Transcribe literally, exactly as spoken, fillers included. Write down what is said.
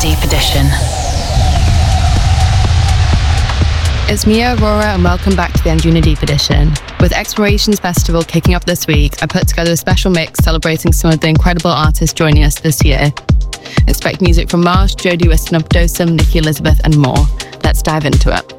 Deep Edition. It's Mia Aurora and welcome back to the Anjuna Deep Edition. With Explorations Festival kicking off this week, I put together a special mix celebrating some of the incredible artists joining us this year. Expect music from Marsh, Jodie Winston of Dosum, Nikki Elizabeth and more. Let's dive into it.